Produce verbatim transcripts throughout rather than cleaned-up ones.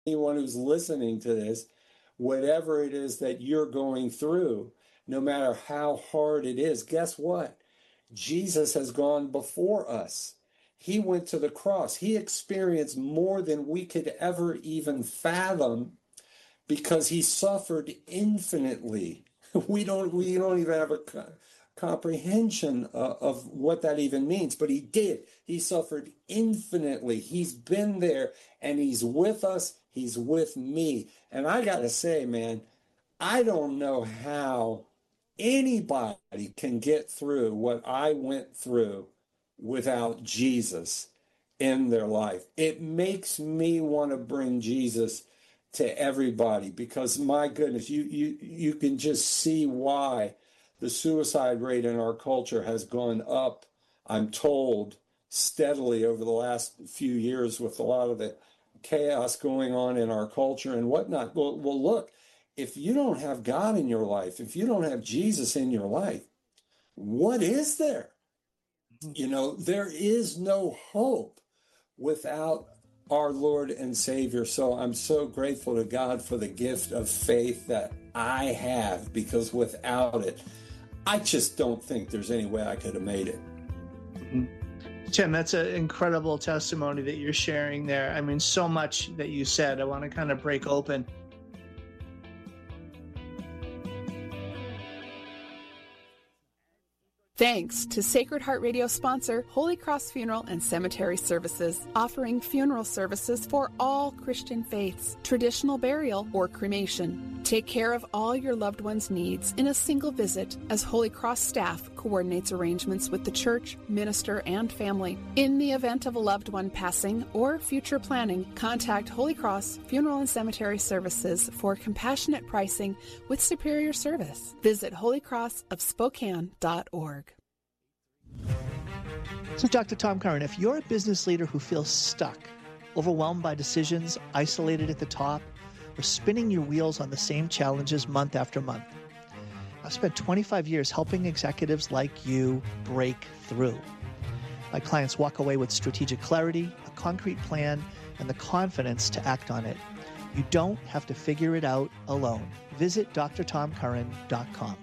anyone who's listening to this, whatever it is that you're going through, no matter how hard it is, guess what? Jesus has gone before us. He went to the cross. He experienced more than we could ever even fathom because he suffered infinitely. We don't we don't even have a co- comprehension uh, of what that even means, but he did. He suffered infinitely. He's been there and he's with us. He's with me. And I got to say, man, I don't know how anybody can get through what I went through without Jesus in their life. It makes me want to bring Jesus to everybody because my goodness, you you you can just see why the suicide rate in our culture has gone up, I'm told, steadily over the last few years with a lot of the chaos going on in our culture and whatnot. Well, well look, if you don't have God in your life, if you don't have Jesus in your life, what is there? You know, there is no hope without our Lord and Savior. So I'm so grateful to God for the gift of faith that I have, because without it, I just don't think there's any way I could have made it. Tim, that's an incredible testimony that you're sharing there. I mean, so much that you said, I want to kind of break open. Thanks to Sacred Heart Radio sponsor Holy Cross Funeral and Cemetery Services, offering funeral services for all Christian faiths, traditional burial or cremation. Take care of all your loved ones' needs in a single visit as Holy Cross staff coordinates arrangements with the church, minister, and family. In the event of a loved one passing or future planning, contact Holy Cross Funeral and Cemetery Services for compassionate pricing with superior service. Visit holy cross of spokane dot org. So, Doctor Tom Curran, if you're a business leader who feels stuck, overwhelmed by decisions, isolated at the top, or spinning your wheels on the same challenges month after month, I've spent twenty-five years helping executives like you break through. My clients walk away with strategic clarity, a concrete plan, and the confidence to act on it. You don't have to figure it out alone. Visit d r tom curran dot com.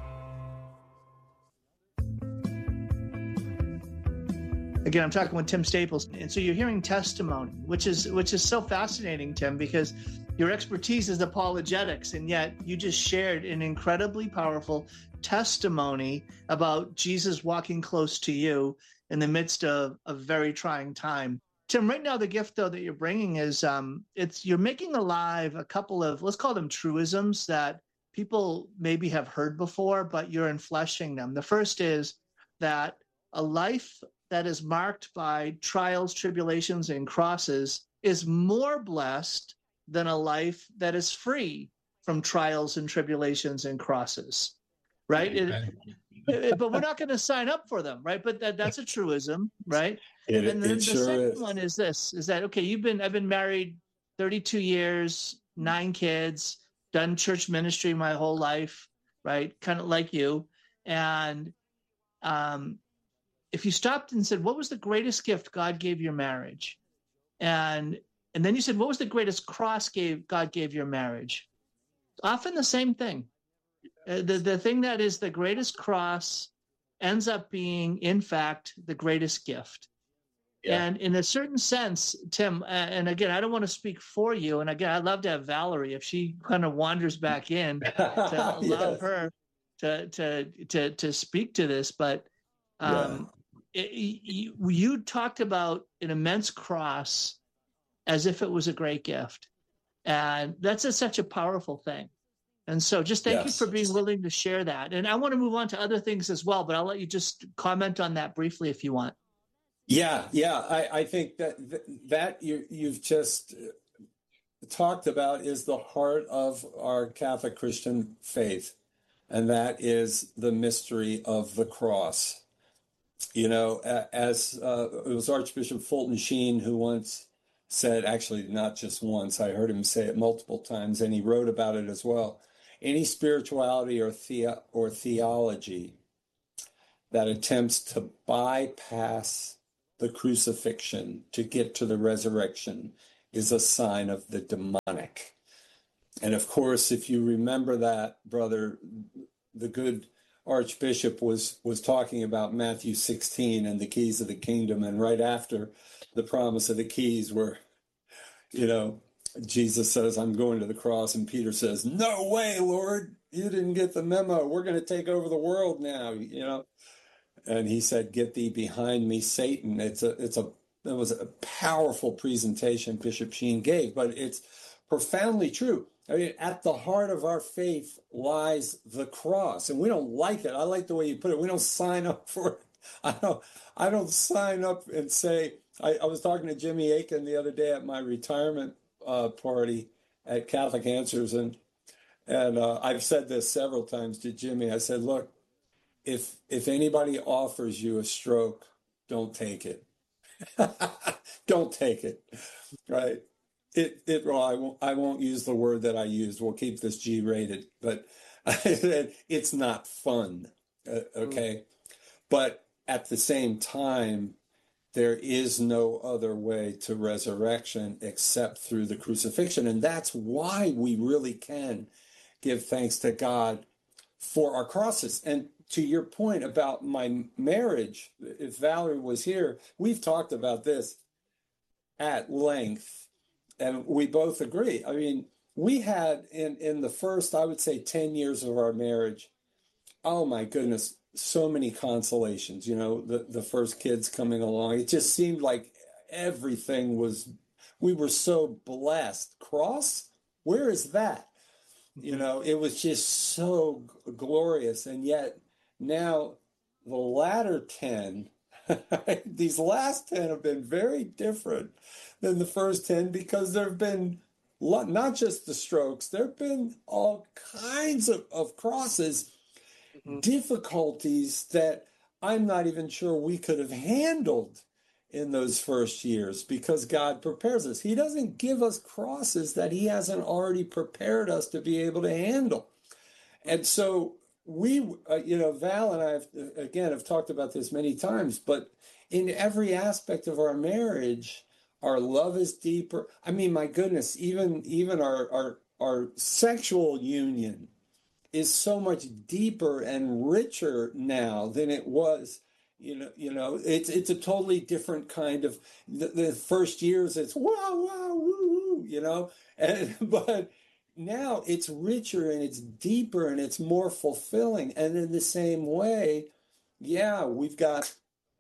Again, I'm talking with Tim Staples. And so you're hearing testimony, which is which is so fascinating, Tim, because your expertise is apologetics, and yet you just shared an incredibly powerful testimony about Jesus walking close to you in the midst of a very trying time. Tim, right now the gift, though, that you're bringing is um, it's you're making alive a couple of, let's call them truisms that people maybe have heard before, but you're enfleshing them. The first is that a life that is marked by trials, tribulations, and crosses is more blessed than a life that is free from trials and tribulations and crosses, right? It, it, but we're not going to sign up for them, right? But that, that's a truism, right? It, and then it the sure second is. one is this, is that, okay, you've been, I've been married thirty-two years, nine kids, done church ministry my whole life, right? Kind of like you. And um, if you stopped and said, what was the greatest gift God gave your marriage? And and then you said, what was the greatest cross gave God gave your marriage? Often the same thing. Uh, the, the thing that is the greatest cross ends up being, in fact, the greatest gift. Yeah. And in a certain sense, Tim, uh, and again, I don't want to speak for you. And again, I'd love to have Valerie, if she kind of wanders back in, to allow yes. her to, to, to, to speak to this. But um, yeah. it, you, you talked about an immense cross as if it was a great gift. And that's a, such a powerful thing. And so just thank yes. you for being willing to share that. And I want to move on to other things as well, but I'll let you just comment on that briefly if you want. Yeah, yeah. I, I think that that you, you've just talked about is the heart of our Catholic Christian faith, and that is the mystery of the cross. You know, as uh, it was Archbishop Fulton Sheen who once said, actually not just once, I heard him say it multiple times, and he wrote about it as well. Any spirituality or the- or theology that attempts to bypass the crucifixion to get to the resurrection is a sign of the demonic. And of course, if you remember that, brother, the good Archbishop was was talking about Matthew sixteen and the keys of the kingdom. And right after the promise of the keys, where, you know, Jesus says, I'm going to the cross. And Peter says, no way, Lord, you didn't get the memo. We're going to take over the world now, you know. And he said, get thee behind me, Satan. It's a, it's a, it was a powerful presentation Bishop Sheen gave, but it's profoundly true. I mean, at the heart of our faith lies the cross, and we don't like it. I like the way you put it. We don't sign up for it. I don't, I don't sign up and say, I, I was talking to Jimmy Aiken the other day at my retirement uh, party at Catholic Answers, and and uh, I've said this several times to Jimmy. I said, look, if if anybody offers you a stroke, don't take it. Don't take it, right? It it well, I won't I won't use the word that I used. We'll keep this G rated, but it's not fun, uh, okay? Mm. But at the same time, there is no other way to resurrection except through the crucifixion, and that's why we really can give thanks to God for our crosses. And to your point about my marriage, if Valerie was here, we've talked about this at length, and we both agree. I mean, we had in, in the first, I would say, ten years of our marriage, oh my goodness, so many consolations, you know, the, the first kids coming along. It just seemed like everything was, we were so blessed. Cross? Where is that? You know, it was just so g- glorious. And yet now the latter ten, these last ten have been very different than the first ten, because there have been lo- not just the strokes, there have been all kinds of, of crosses, mm-hmm. difficulties that I'm not even sure we could have handled in those first years, because God prepares us. He doesn't give us crosses that he hasn't already prepared us to be able to handle. And so we, uh, you know, Val and I, have, again, have talked about this many times, but in every aspect of our marriage, our love is deeper. I mean, my goodness, even even our our, our sexual union is so much deeper and richer now than it was. You know, you know, it's it's a totally different kind of. The, the first years, it's wow, wow, woo, woo, you know, and but now it's richer and it's deeper and it's more fulfilling. And in the same way, yeah, we've got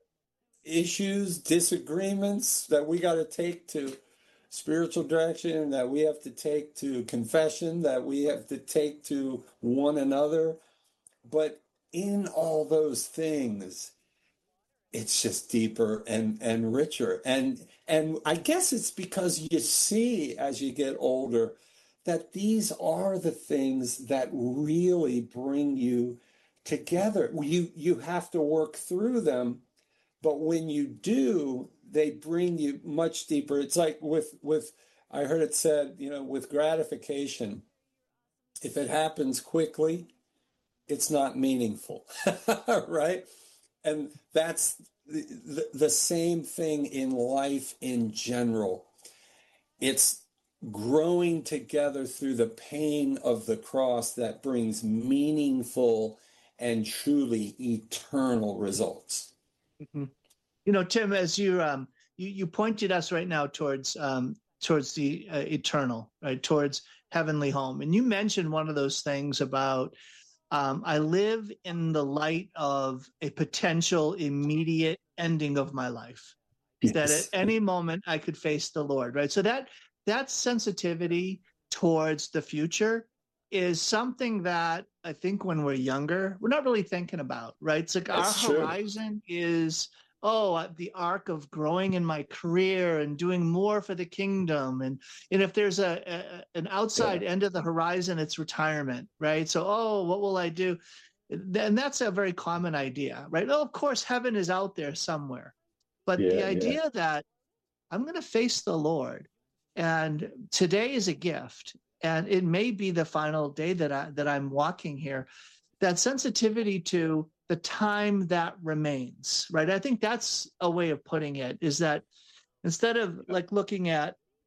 issues, disagreements that we got to take to spiritual direction, that we have to take to confession, that we have to take to one another. But in all those things, it's just deeper and, and richer. And and I guess it's because you see as you get older that these are the things that really bring you together. You you have to work through them, but when you do, they bring you much deeper. It's like with with I heard it said, you know, with gratification, if it happens quickly, it's not meaningful, right? And that's the, the, the same thing in life in general. It's growing together through the pain of the cross that brings meaningful and truly eternal results. Mm-hmm. You know, Tim, as you um, you, you pointed us right now towards um, towards the uh, eternal, right, towards heavenly home, and you mentioned one of those things about um, I live in the light of a potential immediate ending of my life. Yes. That at any moment I could face the Lord, right? So that that sensitivity towards the future is something that I think when we're younger, we're not really thinking about, right? It's like That's our true. Horizon is, oh, the arc of growing in my career and doing more for the kingdom. And, and if there's a, a an outside yeah. end of the horizon, it's retirement, right? So, oh, what will I do? And that's a very common idea, right? Oh, of course, heaven is out there somewhere. But yeah, the idea yeah. that I'm going to face the Lord, and today is a gift, and it may be the final day that I that I'm walking here. That sensitivity to the time that remains, right? I think that's a way of putting it, is that instead of like looking at,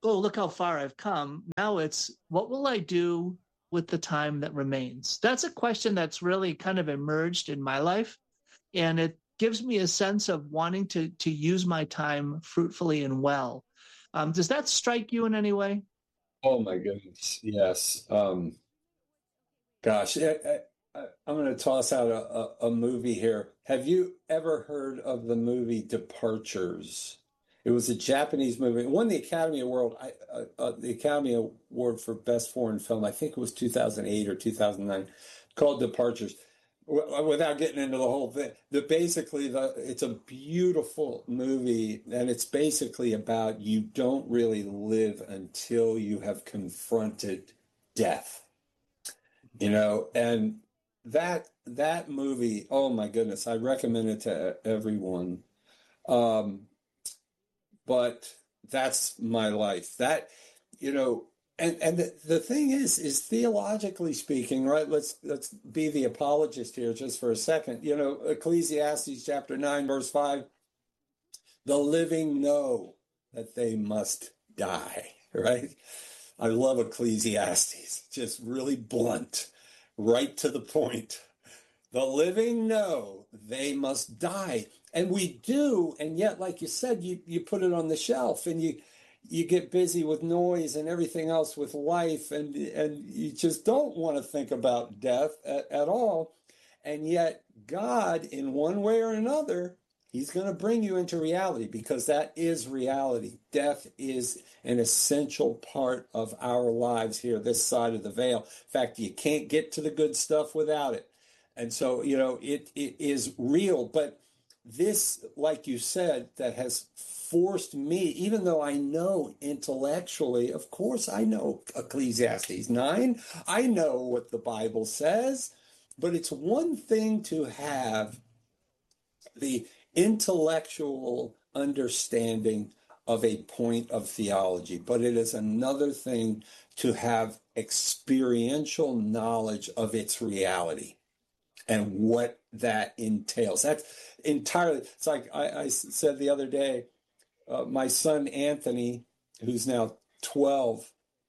oh, look how far I've come. Now it's, what will I do with the time that remains? That's a question that's really kind of emerged in my life. And it gives me a sense of wanting to, to use my time fruitfully and well. Um, does that strike you in any way? Oh my goodness, yes. Um, gosh, I, I, I- I'm going to toss out a, a, a movie here. Have you ever heard of the movie Departures? It was a Japanese movie. It won the Academy Award, I, uh, uh, the Academy Award for Best Foreign Film. I think it was two thousand eight or two thousand nine, called Departures. W- Without getting into the whole thing, the basically the it's a beautiful movie, and it's basically about you don't really live until you have confronted death, you know, and that that movie, oh my goodness, I recommend it to everyone. Um, but that's my life. That, you know, and and the, the thing is, is theologically speaking, right? Let's let's be the apologist here just for a second. You know, Ecclesiastes chapter nine, verse five, the living know that they must die, right? I love Ecclesiastes, just really blunt, right to the point. The living know they must die. And we do, and yet, like you said, you, you put it on the shelf and you you get busy with noise and everything else with life, and and you just don't want to think about death at, at all. And yet God, in one way or another, he's going to bring you into reality, because that is reality. Death is an essential part of our lives here, this side of the veil. In fact, you can't get to the good stuff without it. And so, you know, it it is real. But this, like you said, that has forced me, even though I know intellectually, of course, I know Ecclesiastes nine, I know what the Bible says, but it's one thing to have the intellectual understanding of a point of theology, but it is another thing to have experiential knowledge of its reality and what that entails. That's entirely, it's like I, I said the other day, uh, my son Anthony, who's now twelve,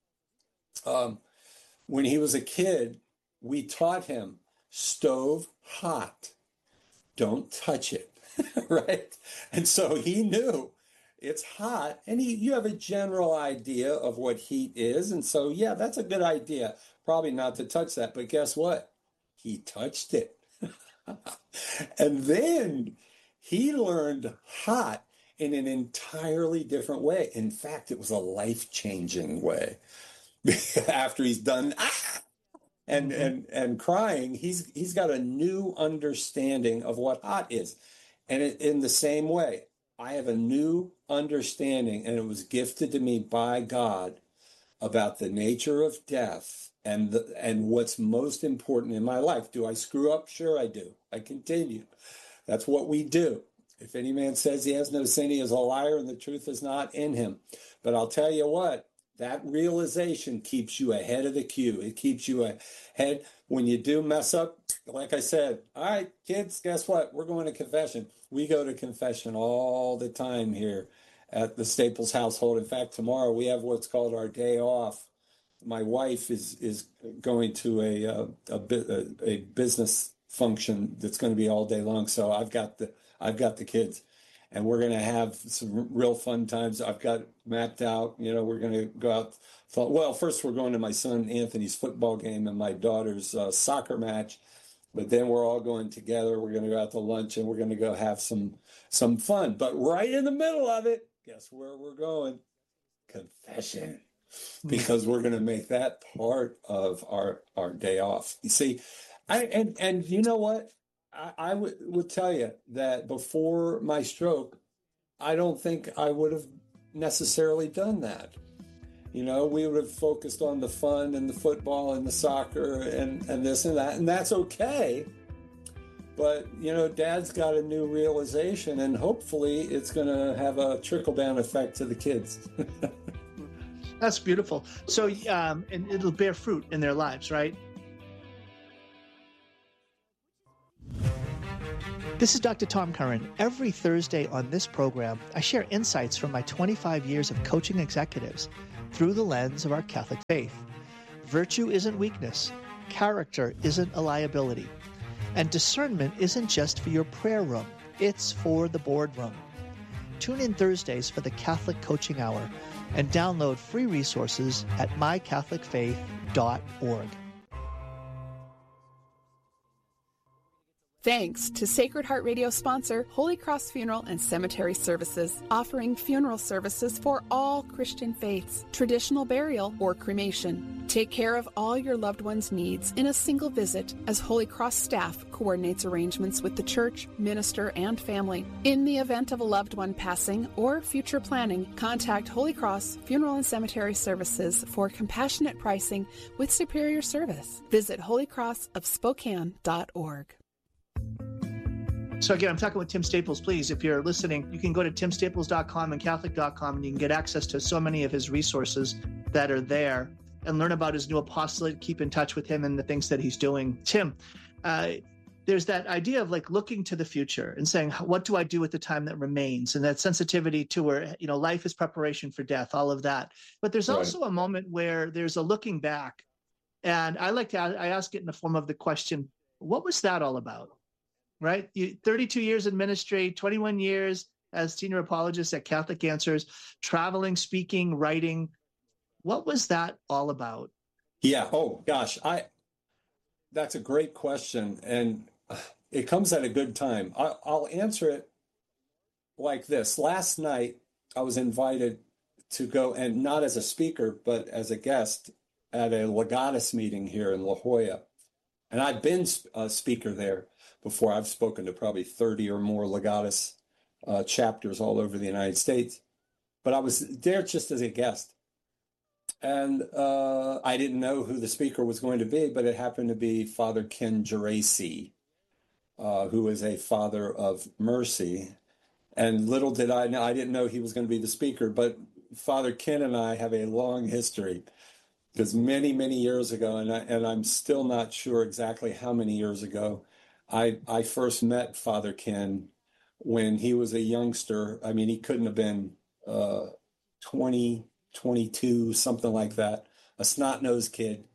um, when he was a kid, we taught him stove hot, don't touch it, right? And so he knew it's hot, and he, you have a general idea of what heat is. And so, yeah, that's a good idea, probably not to touch that. But guess what? He touched it. And then he learned hot in an entirely different way. In fact, it was a life-changing way. After he's done ah! and Mhm. and and crying, he's he's got a new understanding of what hot is. And it, in the same way, I have a new understanding, and it was gifted to me by God, about the nature of death and the, and what's most important in my life. Do I screw up? Sure I do. I continue. That's what we do. If any man says he has no sin, he is a liar, and the truth is not in him. But I'll tell you what, that realization keeps you ahead of the queue. It keeps you ahead. When you do mess up, like I said, all right, kids, guess what? We're going to confession. We go to confession all the time here at the Staples household. In fact, tomorrow we have what's called our day off. My wife is is going to a uh, a, a, a business function that's going to be all day long. So I've got the I've got the kids, and we're going to have some real fun times. I've got mapped out. You know, we're going to go out. Well, first we're going to my son Anthony's football game and my daughter's uh, soccer match. But then we're all going together. We're going to go out to lunch, and we're going to go have some some fun. But right in the middle of it, guess where we're going? Confession. Because we're going to make that part of our, our day off. You see, I and, and you know what? I, I would, would tell you that before my stroke, I don't think I would have necessarily done that. You know, we would have focused on the fun and the football and the soccer and, and this and that, and that's okay. But, you know, Dad's got a new realization, and hopefully it's going to have a trickle-down effect to the kids. That's beautiful. So, um, and it'll bear fruit in their lives, right? This is Doctor Tom Curran. Every Thursday on this program, I share insights from my twenty-five years of coaching executives through the lens of our Catholic faith. Virtue isn't weakness. Character isn't a liability. And discernment isn't just for your prayer room. It's for the boardroom. Tune in Thursdays for the Catholic Coaching Hour and download free resources at my catholic faith dot org. Thanks to Sacred Heart Radio sponsor Holy Cross Funeral and Cemetery Services, offering funeral services for all Christian faiths, traditional burial or cremation. Take care of all your loved ones' needs in a single visit as Holy Cross staff coordinates arrangements with the church, minister, and family. In the event of a loved one passing or future planning, contact Holy Cross Funeral and Cemetery Services for compassionate pricing with superior service. Visit holy cross of spokane dot org. So again, I'm talking with Tim Staples. Please, if you're listening, you can go to tim staples dot com and catholic dot com, and you can get access to so many of his resources that are there and learn about his new apostolate, keep in touch with him and the things that he's doing. Tim, uh, there's that idea of like looking to the future and saying, what do I do with the time that remains? And that sensitivity to where, you know, life is preparation for death, all of that. But there's Right. also a moment where there's a looking back. And I like to, I ask it in the form of the question, what was that all about? Right? You, thirty-two years in ministry, twenty-one years as senior apologist at Catholic Answers, traveling, speaking, writing. What was that all about? Yeah. Oh, gosh. I. That's a great question. And it comes at a good time. I, I'll answer it like this. Last night, I was invited to go, and not as a speaker, but as a guest at a Legatus meeting here in La Jolla. And I've been a speaker there before. I've spoken to probably thirty or more Legatus uh, chapters all over the United States. But I was there just as a guest. And uh, I didn't know who the speaker was going to be, but it happened to be Father Ken Geraci, uh, who is a father of mercy. And little did I know, I didn't know he was going to be the speaker, but Father Ken and I have a long history. Because many, many years ago, and, I, and I'm still not sure exactly how many years ago, I, I first met Father Ken when he was a youngster. I mean, he couldn't have been uh, twenty, twenty-two, something like that, a snot-nosed kid.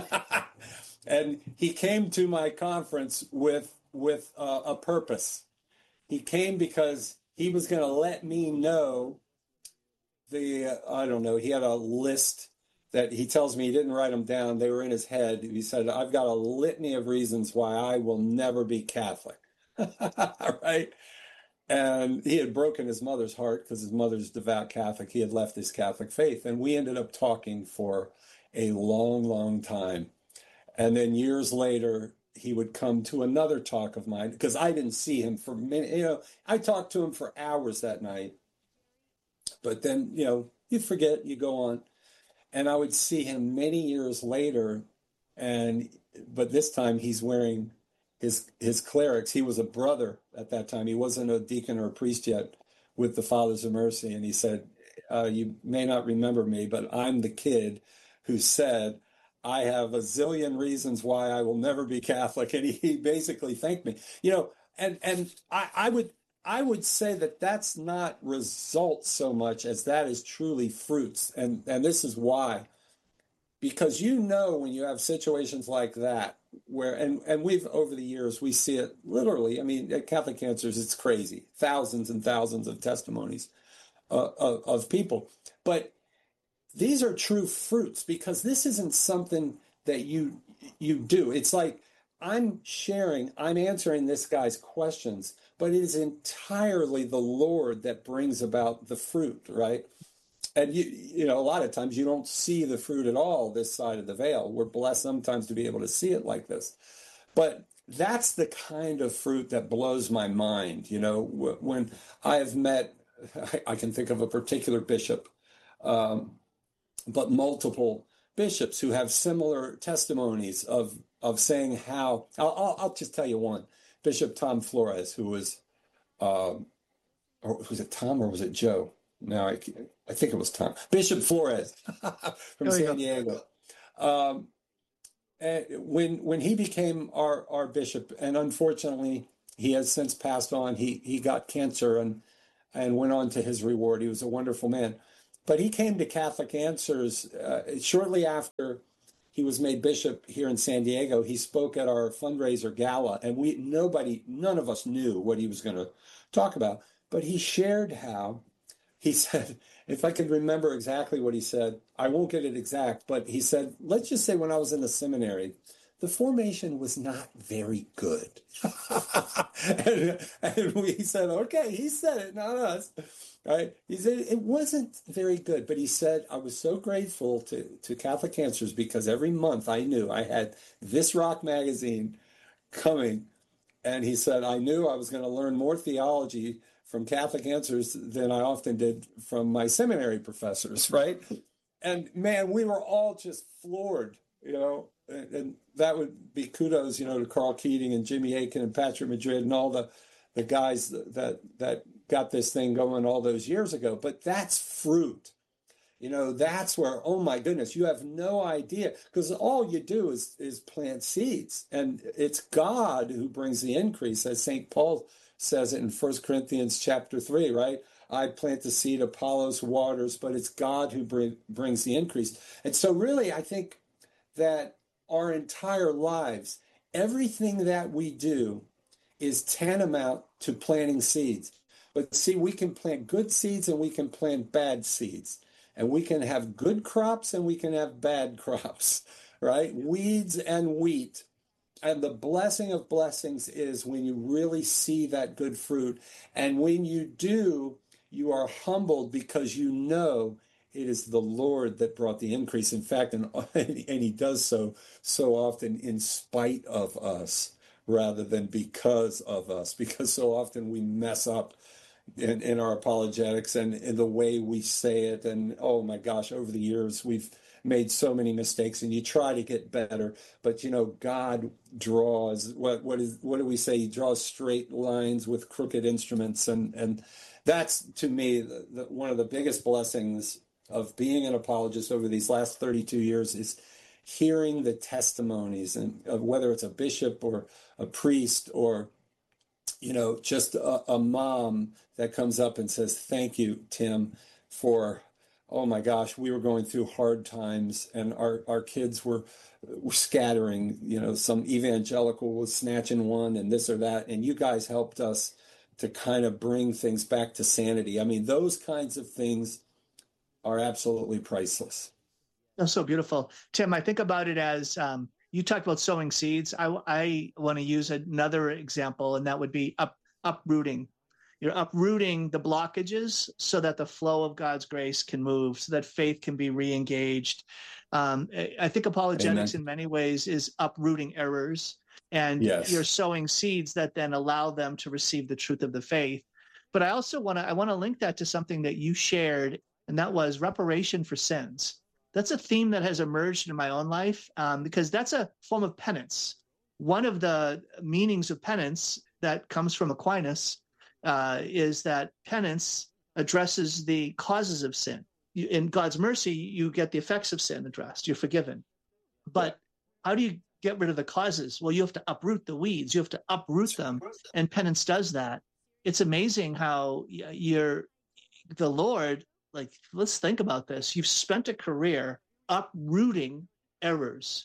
And he came to my conference with, with uh, a purpose. He came because he was going to let me know the, uh, I don't know, he had a list that he tells me he didn't write them down. They were in his head. He said, I've got a litany of reasons why I will never be Catholic. Right? And he had broken his mother's heart because his mother's devout Catholic. He had left his Catholic faith. And we ended up talking for a long, long time. And then years later, he would come to another talk of mine because I didn't see him for many, you know, I talked to him for hours that night. But then, you know, you forget, you go on. And I would see him many years later, and but this time he's wearing his his clerics. He was a brother at that time. He wasn't a deacon or a priest yet with the Fathers of Mercy. And he said, uh, you may not remember me, but I'm the kid who said, I have a zillion reasons why I will never be Catholic. And he, he basically thanked me. You know, and, and I, I would... I would say that that's not results so much as that is truly fruits. And, and this is why. Because you know when you have situations like that, where, and, and we've, over the years, we see it literally. I mean, at Catholic Answers, it's crazy. Thousands and thousands of testimonies uh, of, of people. But these are true fruits because this isn't something that you you do. It's like, I'm sharing, I'm answering this guy's questions, but it is entirely the Lord that brings about the fruit, right? And, you you know, a lot of times you don't see the fruit at all this side of the veil. We're blessed sometimes to be able to see it like this. But that's the kind of fruit that blows my mind. You know, when I have met, I can think of a particular bishop, um, but multiple bishops who have similar testimonies of of saying how, I'll, I'll, I'll just tell you one, Bishop Tom Flores, who was, um, or was it Tom or was it Joe? No, I, I think it was Tom. Bishop Flores from San Diego. Um, and when when he became our, our bishop, and unfortunately he has since passed on. He he got cancer and and went on to his reward. He was a wonderful man. But he came to Catholic Answers uh, shortly after he was made bishop here in San Diego. He spoke at our fundraiser gala, and we nobody, none of us knew what he was going to talk about. But he shared how he said, if I could remember exactly what he said, I won't get it exact, but he said, let's just say when I was in the seminary, the formation was not very good. and, and we said, okay, he said it, not us. Right? He said it wasn't very good, but he said, I was so grateful to, to Catholic Answers because every month I knew I had This Rock magazine coming. And he said, I knew I was going to learn more theology from Catholic Answers than I often did from my seminary professors, right? And man, we were all just floored, you know, and, and that would be kudos, you know, to Carl Keating and Jimmy Akin and Patrick Madrid and all the, the guys that, that, that got this thing going all those years ago. But that's fruit. You know, that's where, oh my goodness, you have no idea, because all you do is is plant seeds, and it's God who brings the increase, as Saint Paul says it in First Corinthians chapter three, right? I plant the seed, Apollos waters, but it's God who bring, brings the increase. And so really, I think that our entire lives, everything that we do is tantamount to planting seeds. But see, we can plant good seeds and we can plant bad seeds. And we can have good crops and we can have bad crops, right? Weeds and wheat. And the blessing of blessings is when you really see that good fruit. And when you do, you are humbled because you know it is the Lord that brought the increase. In fact, and, and he does so so often in spite of us rather than because of us, because so often we mess up in, in our apologetics and in the way we say it. And oh my gosh, over the years, we've made so many mistakes, and you try to get better, but you know, God draws, what what is what do we say? He draws straight lines with crooked instruments. And, and that's, to me, the, the, one of the biggest blessings of being an apologist over these last thirty-two years is hearing the testimonies, and of whether it's a bishop or a priest or, you know, just a, a mom that comes up and says, thank you, Tim, for, oh my gosh, we were going through hard times and our, our kids were, were scattering, you know, some evangelical was snatching one and this or that. And you guys helped us to kind of bring things back to sanity. I mean, those kinds of things are absolutely priceless. That's so beautiful. Tim, I think about it as um, you talked about sowing seeds. I, I want to use another example, and that would be up, uprooting. You're uprooting the blockages so that the flow of God's grace can move, so that faith can be re-engaged. Um, I think apologetics Amen. In many ways is uprooting errors, and yes. You're sowing seeds that then allow them to receive the truth of the faith. But I also want to I want to link that to something that you shared, and that was reparation for sins. That's a theme that has emerged in my own life um, because that's a form of penance. One of the meanings of penance that comes from Aquinas uh, is that penance addresses the causes of sin. You, in God's mercy, you get the effects of sin addressed. You're forgiven. But how do you get rid of the causes? Well, you have to uproot the weeds. You have to uproot them, and penance does that. It's amazing how you're the Lord. Like, let's think about this. You've spent a career uprooting errors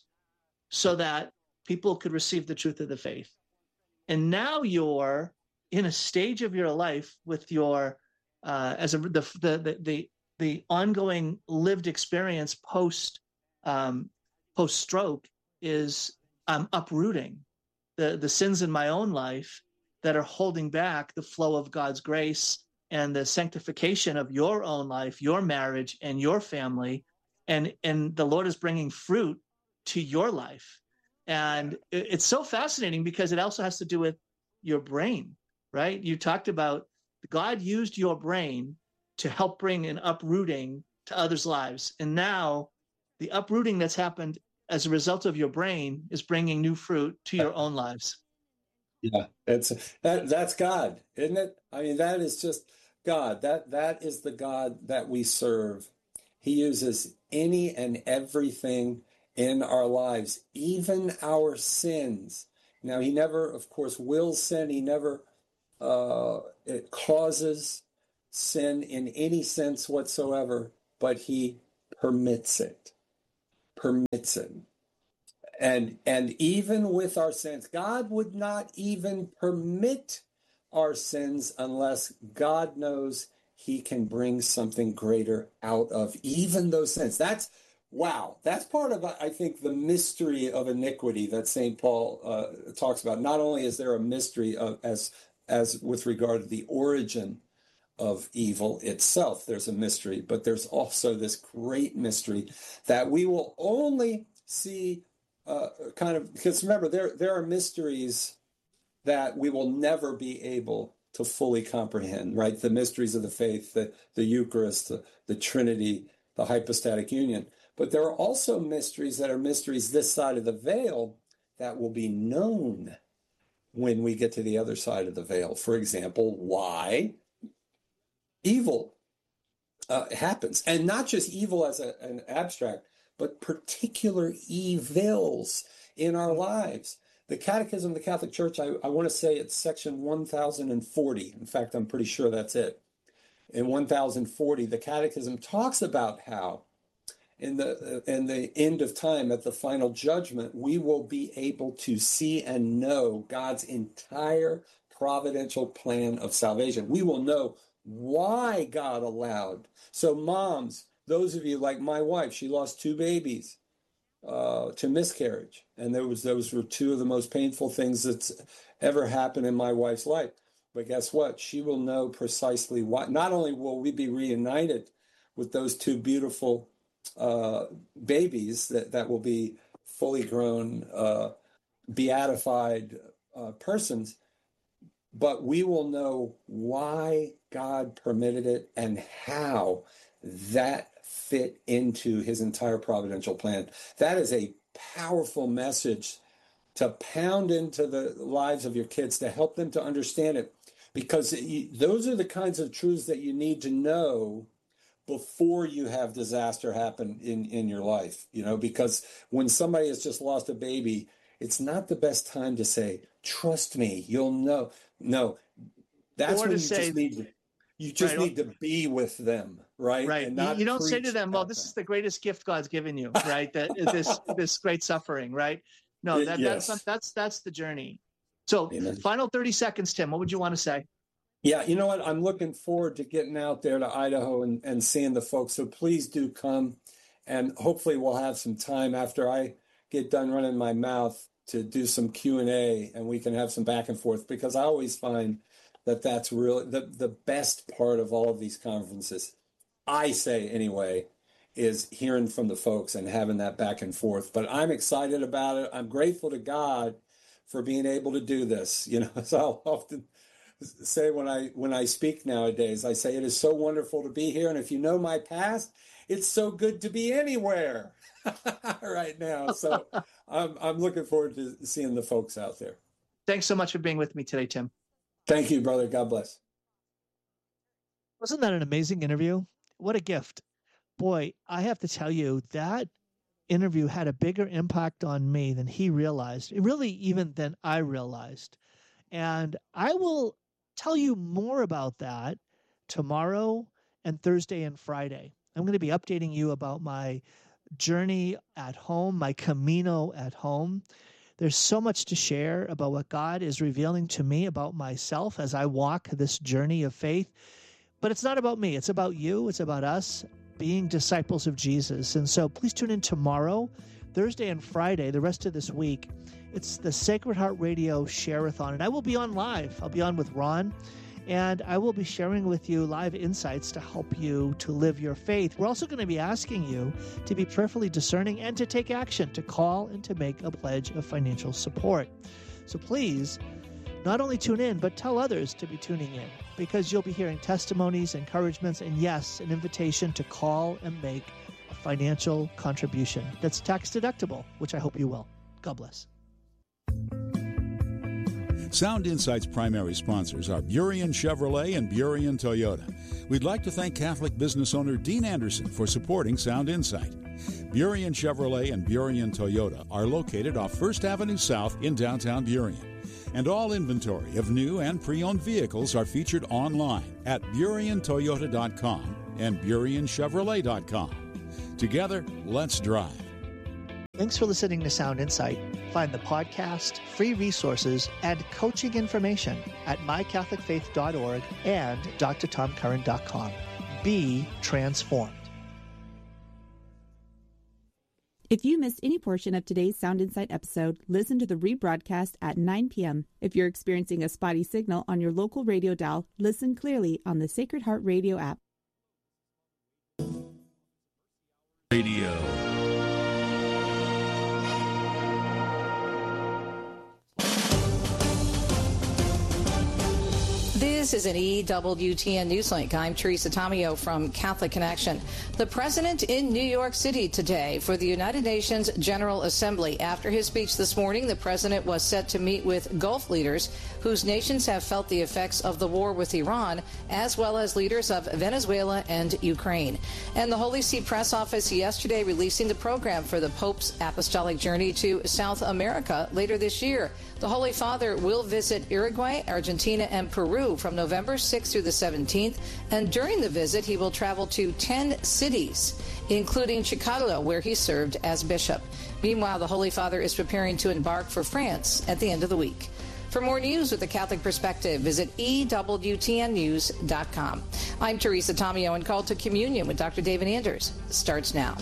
so that people could receive the truth of the faith. And now you're in a stage of your life with your, uh, as a, the, the, the, the ongoing lived experience post, um, post stroke is I'm uprooting the, the sins in my own life that are holding back the flow of God's grace and the sanctification of your own life, your marriage, and your family. And, and the Lord is bringing fruit to your life. And it, it's so fascinating because it also has to do with your brain, right? You talked about God used your brain to help bring an uprooting to others' lives. And now the uprooting that's happened as a result of your brain is bringing new fruit to your own lives. Yeah, it's that that's God, isn't it? I mean, that is just God. That that is the God that we serve. He uses any and everything in our lives, even our sins. Now, he never, of course, wills sin. He never uh, it causes sin in any sense whatsoever, but he permits it, permits it. And, and even with our sins, God would not even permit our sins unless God knows he can bring something greater out of even those sins. That's, wow, that's part of, I think, the mystery of iniquity that Saint Paul uh, talks about. Not only is there a mystery of, as, as with regard to the origin of evil itself, there's a mystery, but there's also this great mystery that we will only see uh, kind of, because remember, there, there are mysteries that we will never be able to fully comprehend, right? The mysteries of the faith, the, the Eucharist, the, the Trinity, the hypostatic union. But there are also mysteries that are mysteries this side of the veil that will be known when we get to the other side of the veil. For example, why evil uh, happens. And not just evil as a, an abstract, but particular evils in our lives. The Catechism of the Catholic Church, I, I want to say it's section one thousand forty. In fact, I'm pretty sure that's it. In one thousand forty, the Catechism talks about how in the in the end of time, at the final judgment, we will be able to see and know God's entire providential plan of salvation. We will know why God allowed. So moms, those of you like my wife, she lost two babies uh, to miscarriage. And there was those were two of the most painful things that's ever happened in my wife's life. But guess what? She will know precisely why. Not only will we be reunited with those two beautiful uh, babies that, that will be fully grown, uh, beatified uh, persons, but we will know why God permitted it and how that fit into his entire providential plan. That is a powerful message to pound into the lives of your kids, to help them to understand it, because it, those are the kinds of truths that you need to know before you have disaster happen in, in your life, you know, because when somebody has just lost a baby, it's not the best time to say, trust me, you'll know. No, that's when you say, just need to, you just right, need to be with them, right? Right. And not you don't say to them, well, this them. is the greatest gift God's given you, right? That this this great suffering, right? No, that, yes. that's not, that's that's the journey. So Amen. Final thirty seconds, Tim, what would you want to say? Yeah, you know what? I'm looking forward to getting out there to Idaho and, and seeing the folks. So please do come. And hopefully we'll have some time after I get done running my mouth to do some Q and A, and we can have some back and forth, because I always find that that's really the, the best part of all of these conferences, I say anyway, is hearing from the folks and having that back and forth. But I'm excited about it. I'm grateful to God for being able to do this. You know, as I'll often say when I when I speak nowadays, I say it is so wonderful to be here. And if you know my past, it's so good to be anywhere right now. So I'm I'm looking forward to seeing the folks out there. Thanks so much for being with me today, Tim. Thank you, brother. God bless. Wasn't that an amazing interview? What a gift. Boy, I have to tell you, that interview had a bigger impact on me than he realized, really even than I realized. And I will tell you more about that tomorrow and Thursday and Friday. I'm going to be updating you about my journey at home, my Camino at home. There's so much to share about what God is revealing to me about myself as I walk this journey of faith. But it's not about me. It's about you. It's about us being disciples of Jesus. And so please tune in tomorrow, Thursday and Friday, the rest of this week. It's the Sacred Heart Radio Share-a-thon. And I will be on live. I'll be on with Ron. And I will be sharing with you live insights to help you to live your faith. We're also going to be asking you to be prayerfully discerning and to take action, to call and to make a pledge of financial support. So please, not only tune in, but tell others to be tuning in, because you'll be hearing testimonies, encouragements, and yes, an invitation to call and make a financial contribution that's tax deductible, which I hope you will. God bless. Sound Insight's primary sponsors are Burien Chevrolet and Burien Toyota. We'd like to thank Catholic business owner Dean Anderson for supporting Sound Insight. Burien Chevrolet and Burien Toyota are located off First Avenue South in downtown Burien. And all inventory of new and pre-owned vehicles are featured online at burien toyota dot com and burien chevrolet dot com. Together, let's drive. Thanks for listening to Sound Insight. Find the podcast, free resources, and coaching information at my catholic faith dot org and d r tom curran dot com. Be transformed. If you missed any portion of today's Sound Insight episode, listen to the rebroadcast at nine p.m. If you're experiencing a spotty signal on your local radio dial, listen clearly on the Sacred Heart Radio app. Radio. This is an E W T N Newslink. I'm Teresa Tomeo from Catholic Connection. The president in New York City today for the United Nations General Assembly. After his speech this morning, the president was set to meet with Gulf leaders whose nations have felt the effects of the war with Iran, as well as leaders of Venezuela and Ukraine. And the Holy See Press Office yesterday releasing the program for the Pope's apostolic journey to South America later this year. The Holy Father will visit Uruguay, Argentina, and Peru from November sixth through the seventeenth, and during the visit he will travel to ten cities, including Chicago, where he served as bishop. Meanwhile, the Holy Father is preparing to embark for France at the end of the week. For more news with the Catholic Perspective, visit E W T N news dot com. I'm Teresa Tomeo, and Call to Communion with Doctor David Anders starts now.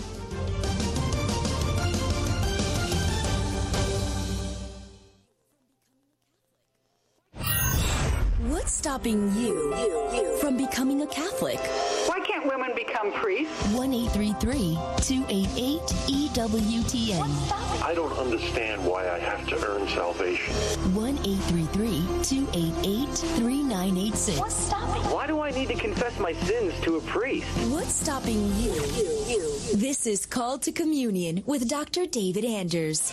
What's stopping you, you, you from becoming a Catholic? Why can't women become priests? one eight three three, two eight eight, E W T N. I don't understand why I have to earn salvation. one eight three three, two eight eight, three nine eight six. What's stopping? Why do I need to confess my sins to a priest? What's stopping you? you, you. This is Called to Communion with Doctor David Anders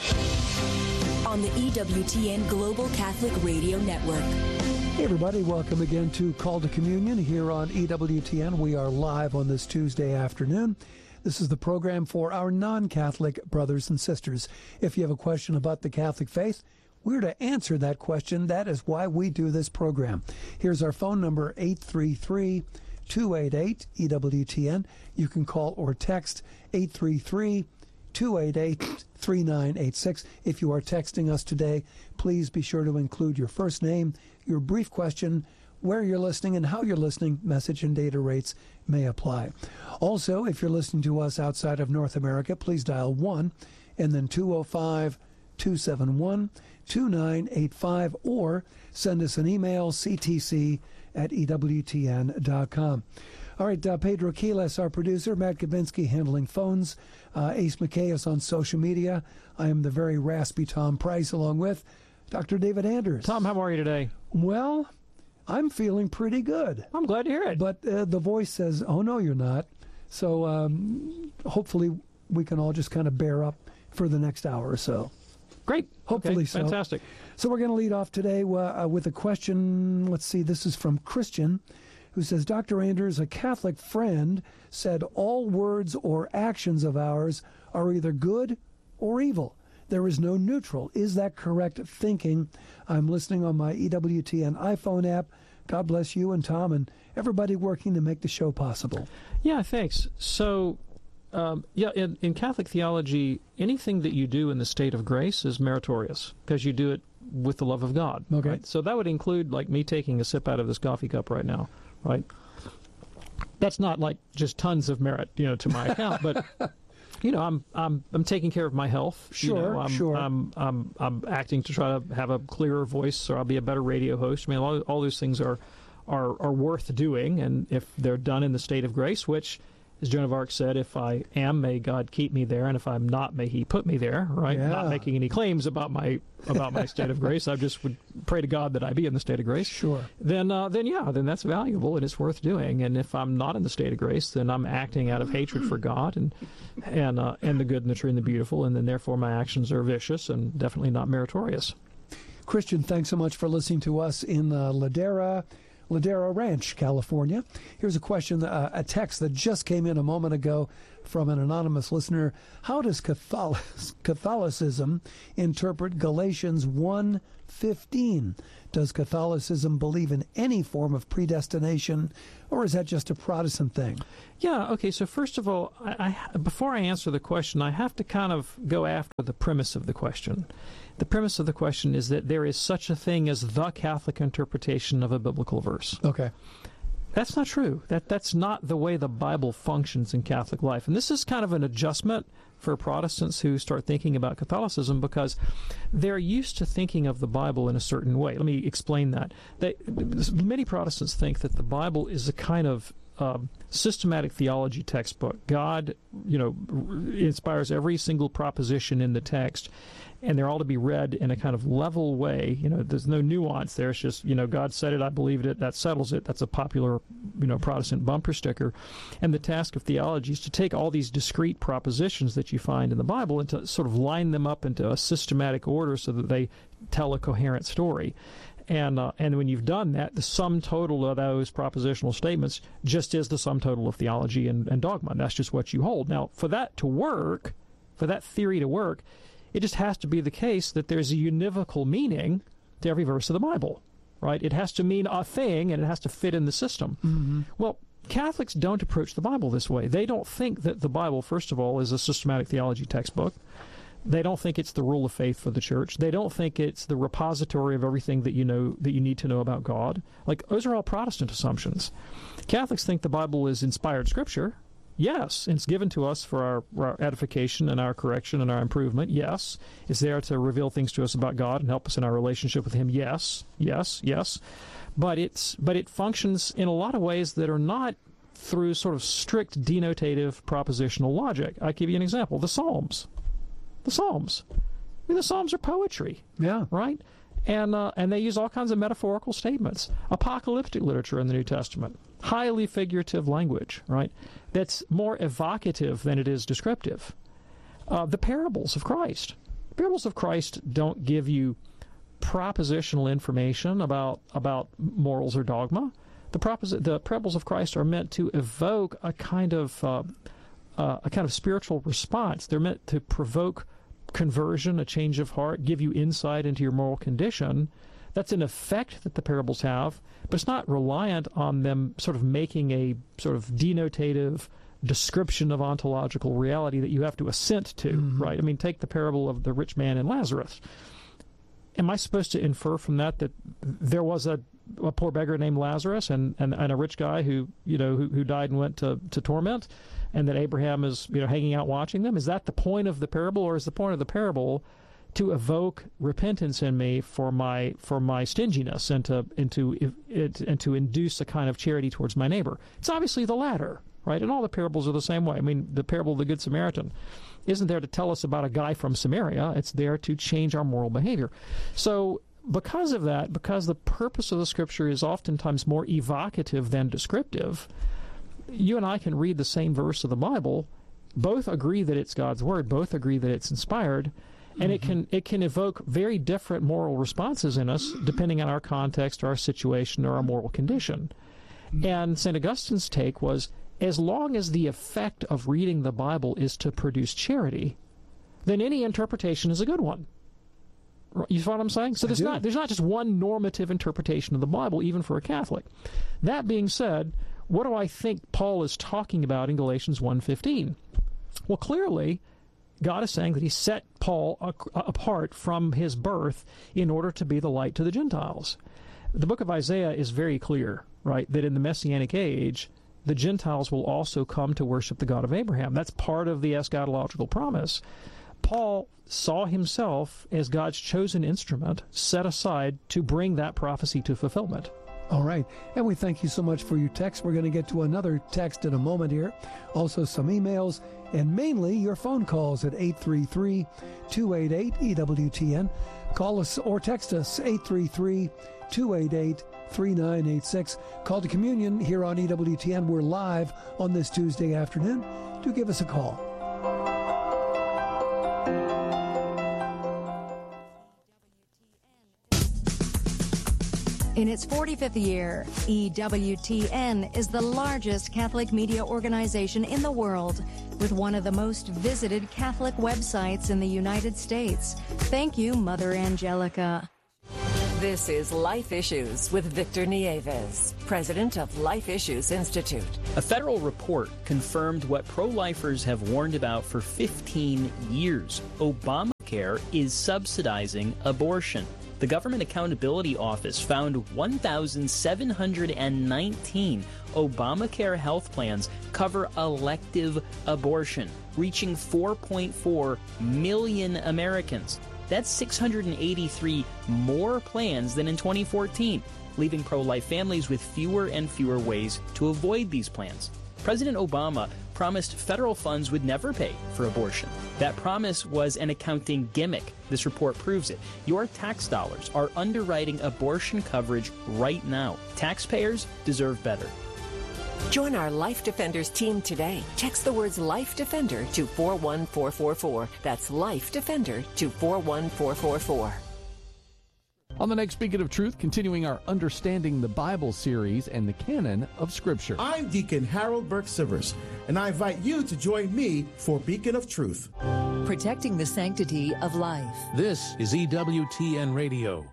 on the E W T N Global Catholic Radio Network. Hey everybody, welcome again to Call to Communion here on E W T N. We are live on this Tuesday afternoon. This is the program for our non-Catholic brothers and sisters. If you have a question about the Catholic faith, we're to answer that question. That is why we do this program. Here's our phone number, eight three three, two eight eight, E W T N. You can call or text eight three three, two eight eight, three nine eight six. If you are texting us today, please be sure to include your first name, your brief question, where you're listening and how you're listening. Message and data rates may apply. Also, if you're listening to us outside of North America, please dial one and then two oh five, two seven one, two nine eight five or send us an email, c t c at e w t n dot com. All right, uh, Pedro Quiles, our producer, Matt Gabinski handling phones, uh, Ace McKay is on social media. I am the very raspy Tom Price, along with Doctor David Anders. Tom, how are you today? Well, I'm feeling pretty good. I'm glad to hear it. But uh, the voice says, oh, no, you're not. So um, hopefully we can all just kind of bear up for the next hour or so. Great. Hopefully okay. so. Fantastic. So we're going to lead off today uh, with a question. Let's see. This is from Christian, who says, Doctor Anders, a Catholic friend said all words or actions of ours are either good or evil. There is no neutral. Is that correct thinking? I'm listening on my E W T N iPhone app. God bless you and Tom and everybody working to make the show possible. Yeah, thanks. So, um, yeah, in, in Catholic theology, anything that you do in the state of grace is meritorious because you do it with the love of God. Okay. Right? So that would include like me taking a sip out of this coffee cup right now, right? That's not like just tons of merit, you know, to my account, but you know, I'm I'm I'm taking care of my health. Sure, you know, I'm, sure. I'm I'm I'm acting to try to have a clearer voice, or I'll be a better radio host. I mean, all all those things are are are worth doing, and if they're done in the state of grace, which, as Joan of Arc said, if I am, may God keep me there, and if I'm not, may He put me there. Right? Yeah. Not making any claims about my about my state of grace. I just would pray to God that I be in the state of grace. Sure. Then, uh, then yeah, then that's valuable and it's worth doing. And if I'm not in the state of grace, then I'm acting out of hatred for God and and uh, and the good and the true and the beautiful, and then therefore my actions are vicious and definitely not meritorious. Christian, thanks so much for listening to us in uh, Ladera. Ladera Ranch, California. Here's a question, uh, a text that just came in a moment ago from an anonymous listener. How does Catholic, Catholicism interpret Galatians one fifteen? Does Catholicism believe in any form of predestination, or is that just a Protestant thing? Yeah, okay, so first of all, I, I, before I answer the question, I have to kind of go after the premise of the question. The premise of the question is that there is such a thing as the Catholic interpretation of a biblical verse. Okay. That's not true. That That's not the way the Bible functions in Catholic life. And this is kind of an adjustment for Protestants who start thinking about Catholicism because they're used to thinking of the Bible in a certain way. Let me explain that. They, many Protestants think that the Bible is a kind of um, systematic theology textbook. God, you know, inspires every single proposition in the text, and they're all to be read in a kind of level way. You know, there's no nuance there. It's just, you know, God said it, I believed it, that settles it. That's a popular, you know, Protestant bumper sticker. And the task of theology is to take all these discrete propositions that you find in the Bible and to sort of line them up into a systematic order so that they tell a coherent story. And uh, and when you've done that, the sum total of those propositional statements just is the sum total of theology and, and dogma. And that's just what you hold. Now, for that to work, for that theory to work, it just has to be the case that there's a univocal meaning to every verse of the Bible, right? It has to mean a thing, and it has to fit in the system. Mm-hmm. Well, Catholics don't approach the Bible this way. They don't think that the Bible, first of all, is a systematic theology textbook. They don't think it's the rule of faith for the church. They don't think it's the repository of everything that you know that you need to know about God. Like, those are all Protestant assumptions. Catholics think the Bible is inspired Scripture. Yes, it's given to us for our, our edification and our correction and our improvement. Yes, it's there to reveal things to us about God and help us in our relationship with Him. Yes, yes, yes. But it's but it functions in a lot of ways that are not through sort of strict denotative propositional logic. I'll give you an example. The Psalms. The Psalms. I mean, the Psalms are poetry. Yeah. Right? And uh, and they use all kinds of metaphorical statements. Apocalyptic literature in the New Testament. Highly figurative language, right? That's more evocative than it is descriptive. Uh, the parables of Christ. The parables of Christ don't give you propositional information about about morals or dogma. The, propos- the parables of Christ are meant to evoke a kind of uh, uh, a kind of spiritual response. They're meant to provoke conversion, a change of heart, give you insight into your moral condition. That's an effect that the parables have, but it's not reliant on them sort of making a sort of denotative description of ontological reality that you have to assent to, mm-hmm. right? I mean, take the parable of the rich man and Lazarus. Am I supposed to infer from that that there was a, a poor beggar named Lazarus and, and, and a rich guy who, you know, who, who died and went to, to torment, and that Abraham is, you know, hanging out watching them? Is that the point of the parable, or is the point of the parable to evoke repentance in me for my for my stinginess and to and to it, and to induce a kind of charity towards my neighbor? It's obviously the latter, right? And all the parables are the same way. I mean, the parable of the Good Samaritan isn't there to tell us about a guy from Samaria. It's there to change our moral behavior. So because of that, because the purpose of the Scripture is oftentimes more evocative than descriptive, you and I can read the same verse of the Bible, both agree that it's God's Word, both agree that it's inspired, and mm-hmm. it can it can evoke very different moral responses in us depending on our context or our situation or our moral condition. Mm-hmm. And Saint Augustine's take was, as long as the effect of reading the Bible is to produce charity, then any interpretation is a good one. You follow what I'm saying? So there's not there's not just one normative interpretation of the Bible, even for a Catholic. That being said, what do I think Paul is talking about in Galatians one fifteen? Well, clearly, God is saying that He set Paul a- apart from his birth in order to be the light to the Gentiles. The book of Isaiah is very clear, right, that in the Messianic age, the Gentiles will also come to worship the God of Abraham. That's part of the eschatological promise. Paul saw himself as God's chosen instrument set aside to bring that prophecy to fulfillment. All right. And we thank you so much for your text. We're going to get to another text in a moment here. Also some emails, and mainly your phone calls at eight three three, two eight eight, E W T N. Call us or text us, eight three three, two eight eight, three nine eight six. Call to Communion here on E W T N. We're live on this Tuesday afternoon. Do give us a call. In its forty-fifth year, E W T N is the largest Catholic media organization in the world, with one of the most visited Catholic websites in the United States. Thank you, Mother Angelica. This is Life Issues with Victor Nieves, president of Life Issues Institute. A federal report confirmed what pro-lifers have warned about for fifteen years. Obamacare is subsidizing abortion. The Government Accountability Office found one thousand seven hundred nineteen Obamacare health plans cover elective abortion, reaching four point four million Americans. That's six hundred eighty-three more plans than in twenty fourteen, leaving pro-life families with fewer and fewer ways to avoid these plans. President Obama promised federal funds would never pay for abortion. That promise was an accounting gimmick. This report proves it. Your tax dollars are underwriting abortion coverage right now. Taxpayers deserve better. Join our Life Defenders team today. Text the words Life Defender to four one four four four. That's Life Defender to four one four four four. On the next Beacon of Truth, continuing our Understanding the Bible series and the canon of Scripture. I'm Deacon Harold Burke-Sivers, and I invite you to join me for Beacon of Truth. Protecting the sanctity of life. This is E W T N Radio.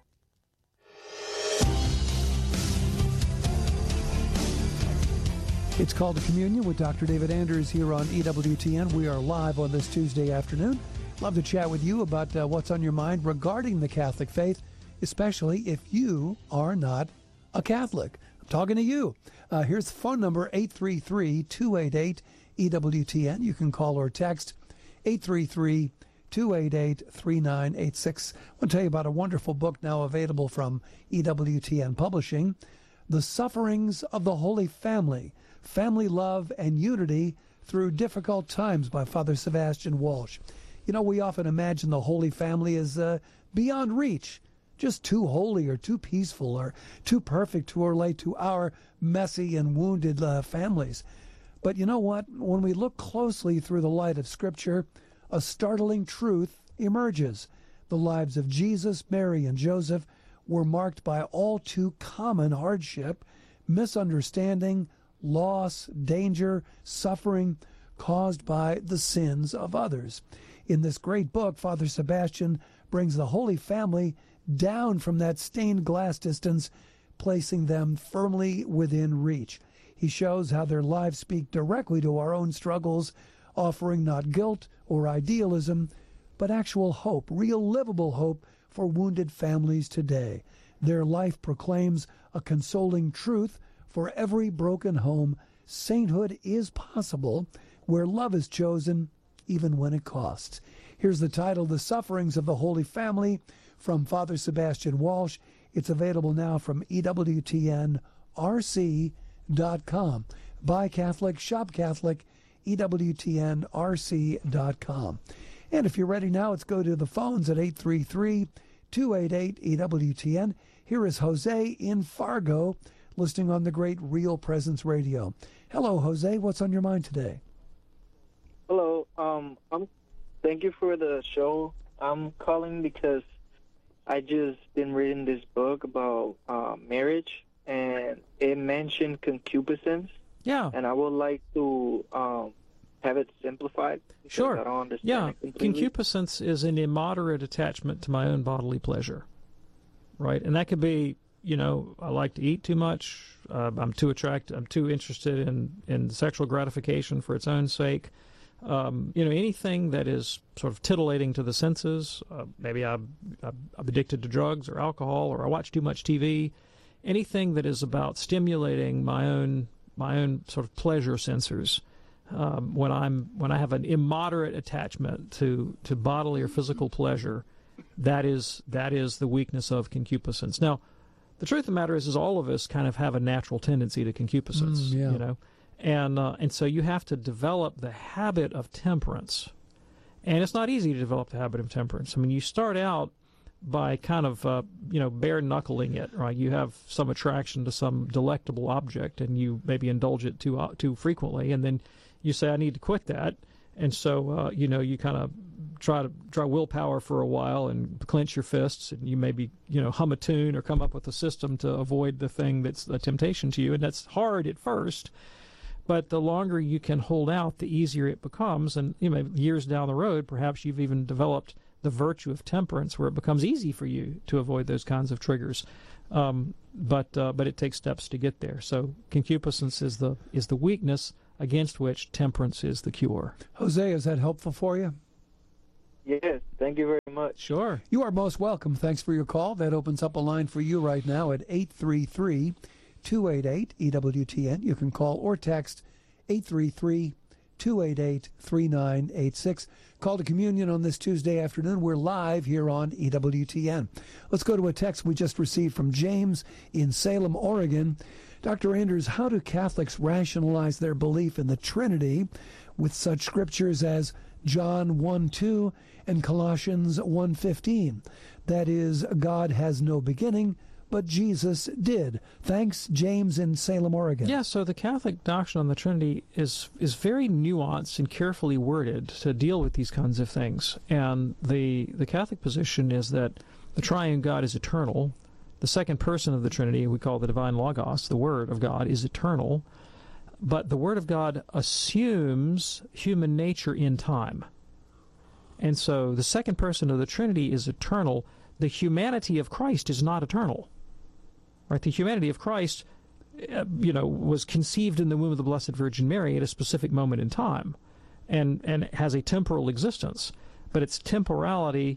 It's Called to Communion with Doctor David Anders here on E W T N. We are live on this Tuesday afternoon. Love to chat with you about uh, what's on your mind regarding the Catholic faith, especially if you are not a Catholic. I'm talking to you. Uh, here's the phone number, eight three three, two eight eight, E W T N. You can call or text eight three three, two eight eight, three nine eight six. I want to tell you about a wonderful book now available from E W T N Publishing, The Sufferings of the Holy Family, Family Love and Unity Through Difficult Times by Father Sebastian Walsh. You know, we often imagine the Holy Family as uh, beyond reach, just too holy or too peaceful or too perfect to relate to our messy and wounded uh, families. But you know what? When we look closely through the light of Scripture, a startling truth emerges. The lives of Jesus, Mary, and Joseph were marked by all too common hardship, misunderstanding, loss, danger, suffering caused by the sins of others. In this great book, Father Sebastian brings the Holy Family down from that stained glass distance, placing them firmly within reach. He shows how their lives speak directly to our own struggles, offering not guilt or idealism, but actual hope, real livable hope for wounded families today. Their life proclaims a consoling truth for every broken home. Sainthood is possible where love is chosen, even when it costs. Here's the title, The Sufferings of the Holy Family, from Father Sebastian Walsh. It's available now from E W T N R C dot com. Buy Catholic, shop Catholic, E W T N R C dot com. And if you're ready now, let's go to the phones at eight three three, two eight eight, E W T N. Here is Jose in Fargo, listening on the great Real Presence Radio. Hello, Jose. What's on your mind today? Hello. Um, I'm. Thank you for the show. I'm calling because I just been reading this book about uh, marriage, and it mentioned concupiscence. Yeah. And I would like to um, have it simplified. Sure. I don't understand yeah. it completely. Concupiscence is an immoderate attachment to my own bodily pleasure, right? And that could be, you know, I like to eat too much. Uh, I'm too attracted. I'm too interested in, in sexual gratification for its own sake. Um, you know, anything that is sort of titillating to the senses. Uh, maybe I'm, I'm addicted to drugs or alcohol, or I watch too much T V. Anything that is about stimulating my own my own sort of pleasure sensors. Um, when I'm when I have an immoderate attachment to, to bodily or physical pleasure, that is that is the weakness of concupiscence. Now, the truth of the matter is, is all of us kind of have a natural tendency to concupiscence. Mm, yeah. You know. And uh, and so you have to develop the habit of temperance. And it's not easy to develop the habit of temperance. I mean, you start out by kind of, uh, you know, bare-knuckling it, right? You have some attraction to some delectable object, and you maybe indulge it too uh, too frequently, and then you say, I need to quit that. And so, uh, you know, you kind of try to try willpower for a while and clench your fists, and you maybe, you know, hum a tune or come up with a system to avoid the thing that's a temptation to you. And that's hard at first. But the longer you can hold out, the easier it becomes. And you know, years down the road, perhaps you've even developed the virtue of temperance, where it becomes easy for you to avoid those kinds of triggers. Um, but uh, but it takes steps to get there. So concupiscence is the is the weakness against which temperance is the cure. Jose, is that helpful for you? Yes, thank you very much. Sure. You are most welcome. Thanks for your call. That opens up a line for you right now at eight three three, two eight eight, E W T N. You can call or text eight three three, two eight eight, three nine eight six. Call to communion on this Tuesday afternoon. We're live here on E W T N. Let's go to a text we just received from James in Salem, Oregon. Doctor Anders, how do Catholics rationalize their belief in the Trinity with such scriptures as John one two and Colossians one fifteen? That is, God has no beginning, but Jesus did. Thanks, James in Salem, Oregon. Yeah, so the Catholic doctrine on the Trinity is is very nuanced and carefully worded to deal with these kinds of things. And the the Catholic position is that the triune God is eternal. The second person of the Trinity, we call the divine Logos, the Word of God, is eternal. But the Word of God assumes human nature in time. And so the second person of the Trinity is eternal. The humanity of Christ is not eternal. Right? The humanity of Christ, uh, you know, was conceived in the womb of the Blessed Virgin Mary at a specific moment in time, and, and has a temporal existence. But it's temporality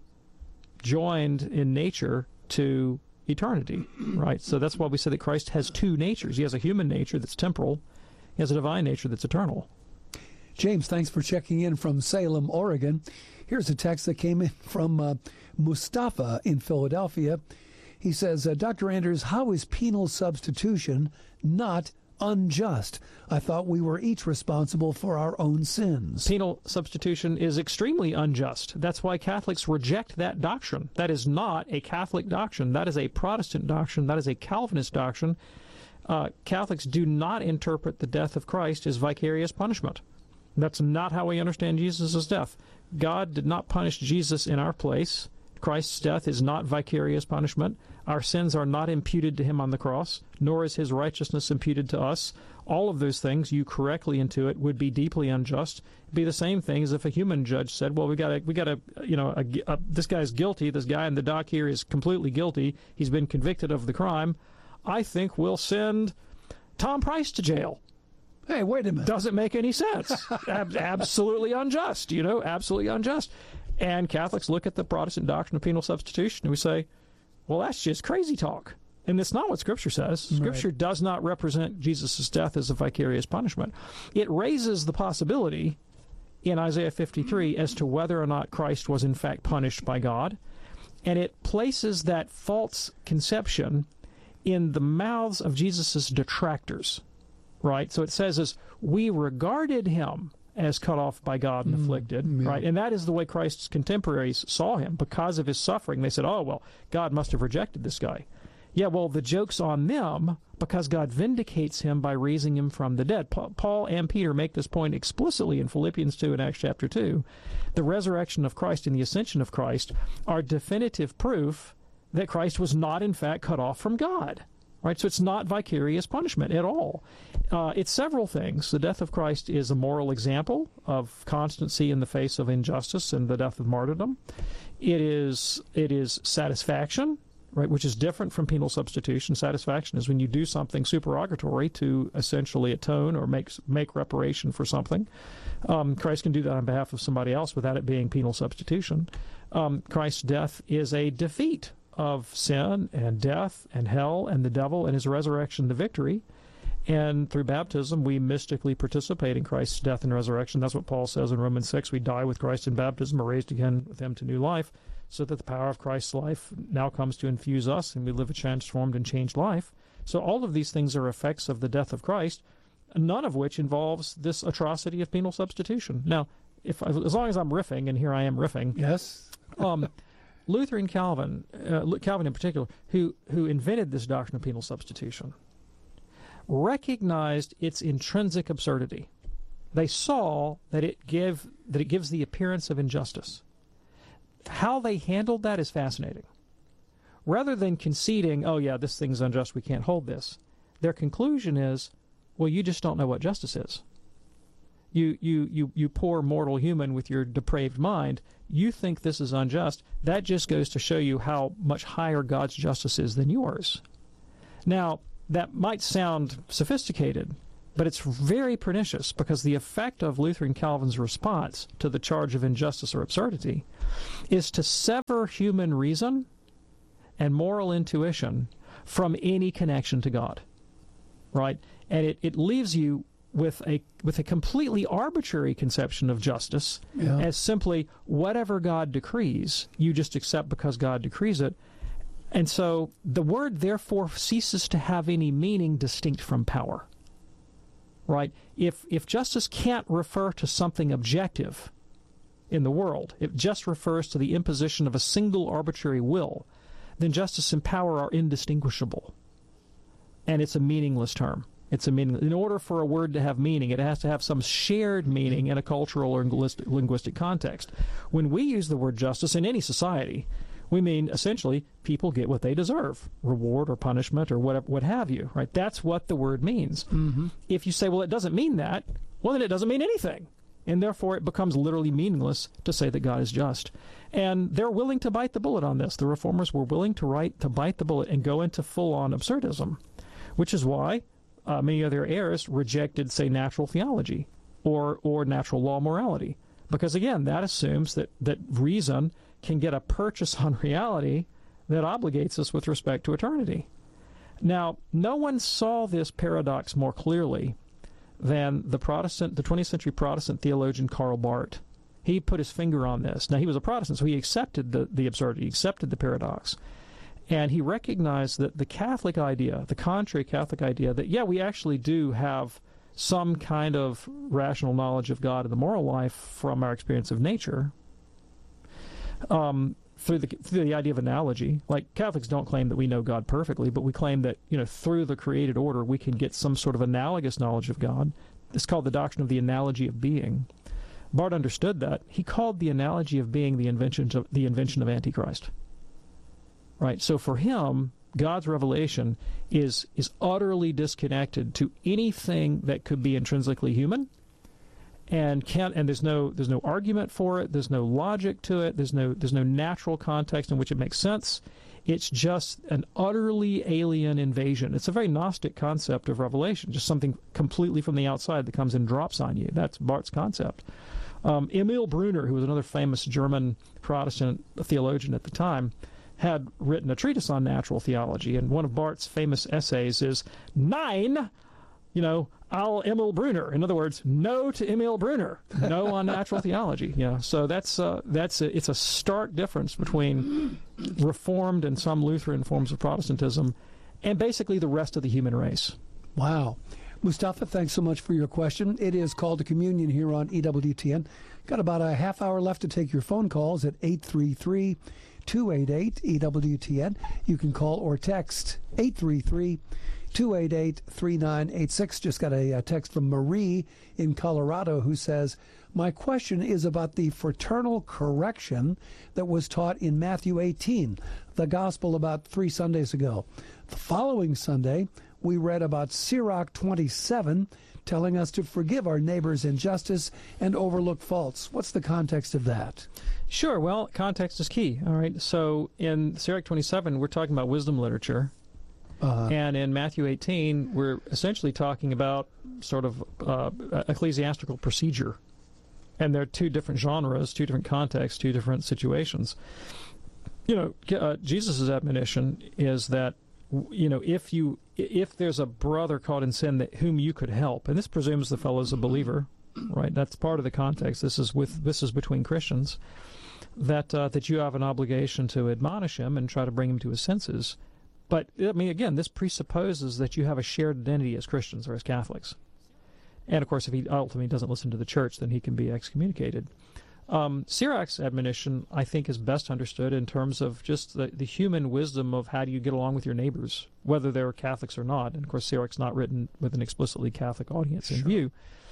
joined in nature to eternity, right? So that's why we say that Christ has two natures. He has a human nature that's temporal. He has a divine nature that's eternal. James, thanks for checking in from Salem, Oregon. Here's a text that came in from uh, Mustafa in Philadelphia. He says, uh, Doctor Anders, how is penal substitution not unjust? I thought we were each responsible for our own sins. Penal substitution is extremely unjust. That's why Catholics reject that doctrine. That is not a Catholic doctrine. That is a Protestant doctrine. That is a Calvinist doctrine. Uh, Catholics do not interpret the death of Christ as vicarious punishment. That's not how we understand Jesus' death. God did not punish Jesus in our place. Christ's death is not vicarious punishment. Our sins are not imputed to him on the cross, nor is his righteousness imputed to us. All of those things, you correctly intuit, would be deeply unjust. It'd be the same thing as if a human judge said, well, we got to, we got to, you know, a, a, this guy's guilty. This guy in the dock here is completely guilty. He's been convicted of the crime. I think we'll send Tom Price to jail. Hey, wait a minute. Doesn't make any sense. Ab- absolutely unjust, you know, absolutely unjust. And Catholics look at the Protestant doctrine of penal substitution and we say, well, that's just crazy talk. And it's not what Scripture says. Scripture right. does not represent Jesus' death as a vicarious punishment. It raises the possibility in Isaiah fifty-three as to whether or not Christ was in fact punished by God. And it places that false conception in the mouths of Jesus' detractors. Right? So it says as we regarded him as cut off by God and afflicted, mm, yeah. right? And that is the way Christ's contemporaries saw him. Because of his suffering, they said, oh, well, God must have rejected this guy. Yeah, well, the joke's on them because God vindicates him by raising him from the dead. Paul and Peter make this point explicitly in Philippians two and Acts chapter two. The resurrection of Christ and the ascension of Christ are definitive proof that Christ was not, in fact, cut off from God. Right, so it's not vicarious punishment at all. Uh, it's several things. The death of Christ is a moral example of constancy in the face of injustice and the death of martyrdom. It is it is satisfaction, right, which is different from penal substitution. Satisfaction is when you do something supererogatory to essentially atone or make make reparation for something. Um, Christ can do that on behalf of somebody else without it being penal substitution. Um, Christ's death is a defeat of sin and death and hell and the devil, and his resurrection the victory. And through baptism, we mystically participate in Christ's death and resurrection. That's what Paul says in Romans six. We die with Christ in baptism, are raised again with him to new life, so that the power of Christ's life now comes to infuse us, and we live a transformed and changed life. So all of these things are effects of the death of Christ, none of which involves this atrocity of penal substitution. Now, if as long as I'm riffing, and here I am riffing. Yes. um, Luther and Calvin, uh, Calvin in particular, who, who invented this doctrine of penal substitution, recognized its intrinsic absurdity. They saw that it give that it gives the appearance of injustice. How they handled that is fascinating. Rather than conceding, oh yeah, this thing's unjust, we can't hold this, their conclusion is, Well, you just don't know what justice is. You, you, you, you poor mortal human with your depraved mind, you think this is unjust. That just goes to show you how much higher God's justice is than yours. Now, that might sound sophisticated, but it's very pernicious, because the effect of Luther and Calvin's response to the charge of injustice or absurdity is to sever human reason and moral intuition from any connection to God, right? And it, it leaves you with a with a completely arbitrary conception of justice, yeah, as simply whatever God decrees, you just accept because God decrees it. And so the word therefore ceases to have any meaning distinct from power, right? If if justice can't refer to something objective in the world, it just refers to the imposition of a single arbitrary will, then justice and power are indistinguishable, and it's a meaningless term. It's a meaning. In order for a word to have meaning, it has to have some shared meaning in a cultural or linguistic context. When we use the word justice in any society, we mean essentially people get what they deserve, reward or punishment or whatever, what have you, right? That's what the word means. Mm-hmm. If you say, well, it doesn't mean that, well, then it doesn't mean anything. And therefore it becomes literally meaningless to say that God is just. And they're willing to bite the bullet on this. The reformers were willing to, write, to bite the bullet and go into full-on absurdism, which is why Uh, many other heirs rejected, say, natural theology or or natural law morality, because again, that assumes that that reason can get a purchase on reality that obligates us with respect to eternity. Now, no one saw this paradox more clearly than the Protestant, the twentieth century Protestant theologian Karl Barth. He put his finger on this. Now, he was a Protestant, so he accepted the, the absurdity, accepted the paradox. And he recognized that the Catholic idea, the contrary Catholic idea, that, yeah, we actually do have some kind of rational knowledge of God and the moral life from our experience of nature, um, through the through the idea of analogy. Like, Catholics don't claim that we know God perfectly, but we claim that, you know, through the created order, we can get some sort of analogous knowledge of God. It's called the doctrine of the analogy of being. Barth understood that. He called the analogy of being the invention of, the invention of Antichrist. Right, so for him, God's revelation is is utterly disconnected to anything that could be intrinsically human, and can't. And there's no there's no argument for it. There's no logic to it. There's no there's no natural context in which it makes sense. It's just an utterly alien invasion. It's a very Gnostic concept of revelation, just something completely from the outside that comes and drops on you. That's Barth's concept. Um, Emil Brunner, who was another famous German Protestant theologian at the time, had written a treatise on natural theology, and one of Barth's famous essays is Nine, you know, al Emil Brunner. In other words, no to Emil Brunner, no on natural theology. Yeah, so that's uh, that's a, it's a stark difference between Reformed and some Lutheran forms of Protestantism, and basically the rest of the human race. Wow. Mustafa, thanks so much for your question. It is Called to Communion here on E W T N. Got about a half hour left to take your phone calls at eight three three, two eight eight, E W T N. You can call or text eight three three, two eight eight, three nine eight six. Just got a, a text from Marie in Colorado who says, my question is about the fraternal correction that was taught in Matthew eighteen, the gospel about three Sundays ago. The following Sunday, we read about Sirach twenty-seven, telling us to forgive our neighbor's injustice and overlook faults. What's the context of that? Sure. Well, context is key. All right. So in Sirach twenty-seven, we're talking about wisdom literature. Uh-huh. And in Matthew eighteen, we're essentially talking about sort of uh, ecclesiastical procedure. And there are two different genres, two different contexts, two different situations. You know, uh, Jesus' admonition is that, you know, if you if there's a brother caught in sin that whom you could help, and this presumes the fellow's a believer, right? That's part of the context. This is with this is between Christians, that uh, that you have an obligation to admonish him and try to bring him to his senses. But I mean, again, this presupposes that you have a shared identity as Christians or as Catholics. And of course, if he ultimately doesn't listen to the church, then he can be excommunicated. Um, Sirach's admonition, I think, is best understood in terms of just the, the human wisdom of how do you get along with your neighbors, whether they're Catholics or not. And of course, Sirach's not written with an explicitly Catholic audience in sure. view.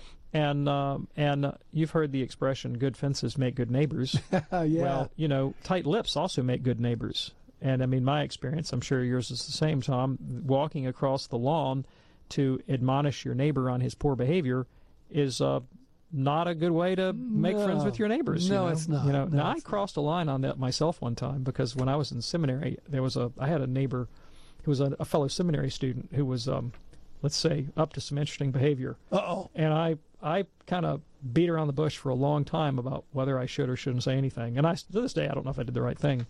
And um, and uh, you've heard the expression, good fences make good neighbors. yeah. Well, you know, tight lips also make good neighbors. And I mean, my experience, I'm sure yours is the same, Tom, walking across the lawn to admonish your neighbor on his poor behavior is uh, not a good way to make No. friends with your neighbors. No, you know? it's not. You know, No, now I it's crossed a line on that myself one time because when I was in seminary, there was a I had a neighbor who was a, a fellow seminary student who was, um, let's say, up to some interesting behavior. Uh-oh. And I I kind of beat around the bush for a long time about whether I should or shouldn't say anything. And I to this day I don't know if I did the right thing.